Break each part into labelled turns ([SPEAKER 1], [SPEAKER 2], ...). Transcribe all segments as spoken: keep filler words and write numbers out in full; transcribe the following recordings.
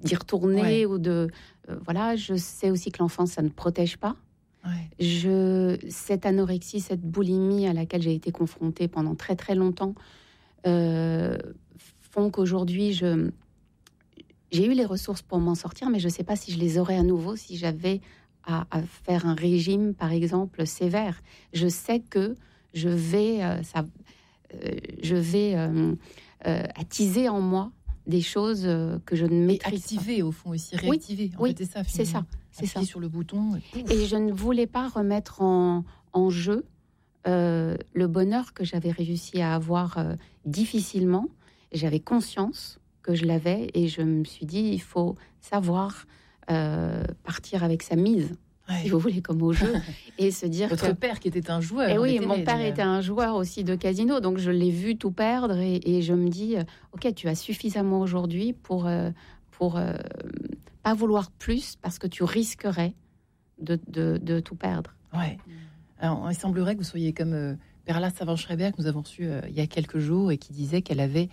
[SPEAKER 1] d'y retourner
[SPEAKER 2] Ouais.
[SPEAKER 1] ou de... euh, voilà, je sais aussi que l'enfance, ça ne protège pas.
[SPEAKER 2] Ouais.
[SPEAKER 1] Je, cette anorexie, cette boulimie à laquelle j'ai été confrontée pendant très très longtemps euh, font qu'aujourd'hui, je, j'ai eu les ressources pour m'en sortir, mais je ne sais pas si je les aurais à nouveau si j'avais à, à faire un régime, par exemple, sévère. Je sais que je vais, euh, ça, euh, je vais euh, euh, attiser en moi des choses euh, que je ne
[SPEAKER 2] Et
[SPEAKER 1] maîtrise
[SPEAKER 2] activer, au fond, aussi, réactiver. En
[SPEAKER 1] oui,
[SPEAKER 2] fait, c'est ça,
[SPEAKER 1] c'est
[SPEAKER 2] finalement.
[SPEAKER 1] ça, c'est
[SPEAKER 2] Appuyer
[SPEAKER 1] ça.
[SPEAKER 2] sur le bouton. Et, pouf.
[SPEAKER 1] Et je ne voulais pas remettre en, en jeu euh, le bonheur que j'avais réussi à avoir euh, difficilement. J'avais conscience que je l'avais et je me suis dit, il faut savoir euh, partir avec sa mise,
[SPEAKER 2] Ouais.
[SPEAKER 1] si vous voulez, comme au jeu, et se dire
[SPEAKER 2] Votre
[SPEAKER 1] que...
[SPEAKER 2] père, qui était un joueur.
[SPEAKER 1] Et oui,
[SPEAKER 2] était
[SPEAKER 1] mon
[SPEAKER 2] né,
[SPEAKER 1] père
[SPEAKER 2] d'ailleurs.
[SPEAKER 1] était un joueur aussi de casino, donc je l'ai vu tout perdre et, et je me dis, euh, ok, tu as suffisamment aujourd'hui pour euh, pour euh, pas vouloir plus parce que tu risquerais de, de, de tout perdre.
[SPEAKER 2] Ouais. Alors, il semblerait que vous soyez comme euh, Perla Savant-Schreiber, que nous avons reçu euh, il y a quelques jours, et qui disait qu'elle avait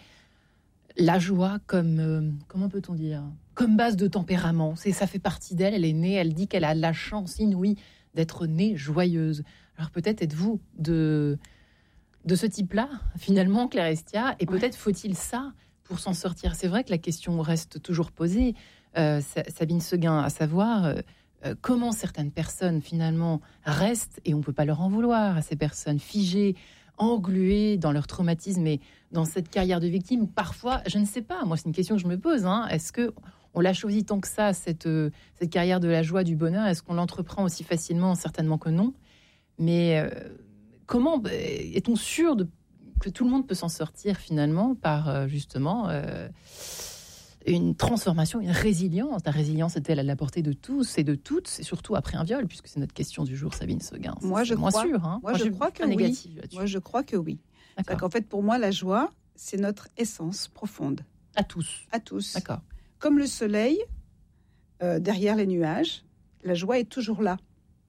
[SPEAKER 2] la joie comme, euh, comment peut-on dire, comme base de tempérament. C'est, ça fait partie d'elle, elle est née, elle dit qu'elle a la chance inouïe d'être née joyeuse. Alors peut-être êtes-vous de, de ce type-là, finalement, Claire Estia, et peut-être faut-il ça pour s'en sortir. C'est vrai que la question reste toujours posée. Euh, Sabine Seguin, à savoir... Euh, Euh, comment certaines personnes finalement restent, et on ne peut pas leur en vouloir à ces personnes figées, engluées dans leur traumatisme et dans cette carrière de victime. Parfois, je ne sais pas, moi c'est une question que je me pose, hein, est-ce qu'on l'a choisi tant que ça, cette, euh, cette carrière de la joie, du bonheur? Est-ce qu'on l'entreprend aussi facilement? Certainement que non. Mais euh, comment bah, est-on sûr de, que tout le monde peut s'en sortir finalement par euh, justement... Euh, une transformation, une résilience. La résilience est-elle à la portée de tous et de toutes, et surtout après un viol, puisque c'est notre question du jour, Sabine Seguin. C'est,
[SPEAKER 3] moi, je
[SPEAKER 2] c'est moins
[SPEAKER 3] crois,
[SPEAKER 2] sûr. Hein.
[SPEAKER 3] Moi, moi, je crois que oui. Moi, je crois que oui.
[SPEAKER 2] D'accord.
[SPEAKER 3] En fait, pour moi, la joie, c'est notre essence profonde.
[SPEAKER 2] À tous.
[SPEAKER 3] À tous.
[SPEAKER 2] D'accord.
[SPEAKER 3] Comme le soleil, euh, derrière les nuages, la joie est toujours là.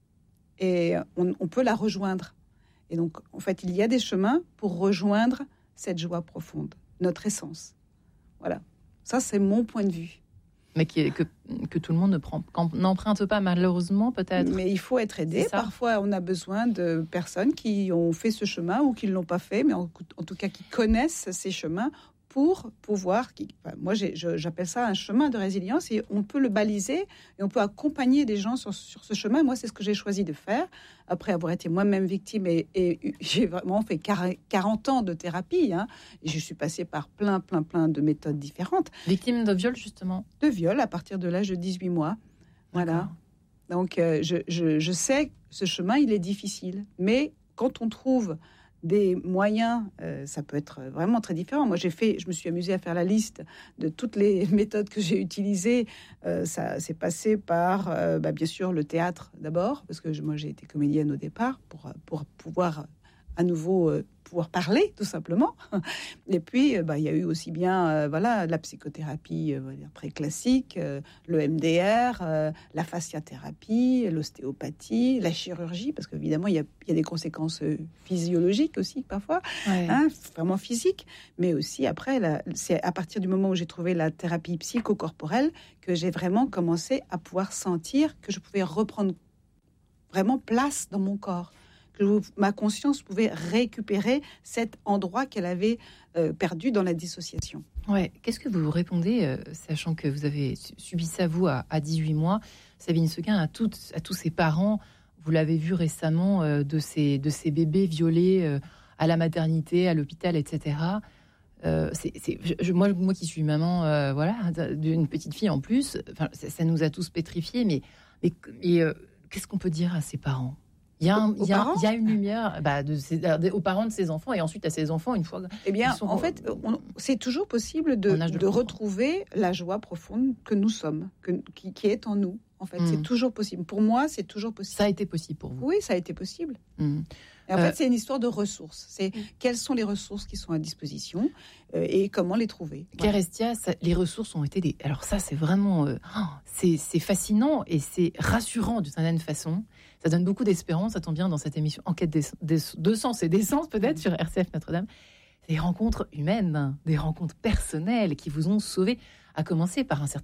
[SPEAKER 3] Et on, on peut la rejoindre. Et donc, en fait, il y a des chemins pour rejoindre cette joie profonde, notre essence. Voilà. Ça, c'est mon point de vue.
[SPEAKER 2] Mais qui est, que, que tout le monde ne prend, n'emprunte pas, malheureusement, peut-être.
[SPEAKER 3] Mais il faut être aidé. Parfois, on a besoin de personnes qui ont fait ce chemin ou qui ne l'ont pas fait, mais en, en tout cas qui connaissent ces chemins pour pouvoir... Qui, enfin, moi, j'ai, je, j'appelle ça un chemin de résilience, et on peut le baliser et on peut accompagner des gens sur, sur ce chemin. Moi, c'est ce que j'ai choisi de faire, après avoir été moi-même victime, et, et j'ai vraiment fait quarante ans de thérapie. Hein, et je suis passée par plein, plein, plein de méthodes différentes.
[SPEAKER 2] Victime de viol, justement?
[SPEAKER 3] De viol, à partir de l'âge de dix-huit mois. Voilà. Donc, euh, je, je, je sais que ce chemin, il est difficile. Mais quand on trouve des moyens, euh, ça peut être vraiment très différent. Moi, j'ai fait, je me suis amusée à faire la liste de toutes les méthodes que j'ai utilisées. Euh, ça s'est passé par, euh, bah, bien sûr, le théâtre d'abord, parce que je, moi, j'ai été comédienne au départ pour, pour pouvoir à nouveau euh, pouvoir parler, tout simplement. Et puis, bah, il y a eu aussi bien euh, voilà, la psychothérapie euh, très classique, euh, le M D R, euh, la fasciathérapie, l'ostéopathie, la chirurgie, parce qu'évidemment, il y a, il y a des conséquences euh, physiologiques aussi, parfois, ouais. hein, vraiment physiques, mais aussi après, la, c'est à partir du moment où j'ai trouvé la thérapie psychocorporelle que j'ai vraiment commencé à pouvoir sentir que je pouvais reprendre vraiment place dans mon corps, que ma conscience pouvait récupérer cet endroit qu'elle avait euh, perdu dans la dissociation.
[SPEAKER 2] Ouais. Qu'est-ce que vous répondez, euh, sachant que vous avez subi ça, vous, à, à dix-huit mois, Sabine Seguin, à, toutes, à tous ces parents, vous l'avez vu récemment, euh, de, ces, de ces bébés violés euh, à la maternité, à l'hôpital, et cetera. Euh, c'est, c'est, je, moi, moi qui suis maman euh, voilà, d'une petite fille en plus, ça, ça nous a tous pétrifiés, mais, mais, mais euh, qu'est-ce qu'on peut dire à ces parents ? Il y, a un, il, y a, il y a une lumière bah, de ses, de, aux parents de ses enfants et ensuite à ses enfants une fois.
[SPEAKER 3] Eh bien,
[SPEAKER 2] sont,
[SPEAKER 3] en fait, on, c'est toujours possible de, de, de retrouver la joie profonde que nous sommes, que, qui, qui est en nous. En fait, mmh. c'est toujours possible. Pour moi, c'est toujours possible.
[SPEAKER 2] Ça a été possible pour vous?
[SPEAKER 3] Oui, ça a été possible.
[SPEAKER 2] Mmh.
[SPEAKER 3] Et en euh, fait, c'est une histoire de ressources. C'est mmh. quelles sont les ressources qui sont à disposition euh, et comment les trouver.
[SPEAKER 2] Claire Estia, ça, les ressources ont été des. Alors ça, c'est vraiment, euh, oh, c'est, c'est fascinant et c'est rassurant d'une certaine façon. Ça donne beaucoup d'espérance. Ça tombe bien dans cette émission Enquête des, des, de sens et d'essence peut-être sur R C F Notre-Dame. Des rencontres humaines, des rencontres personnelles qui vous ont sauvé, à commencer par un certain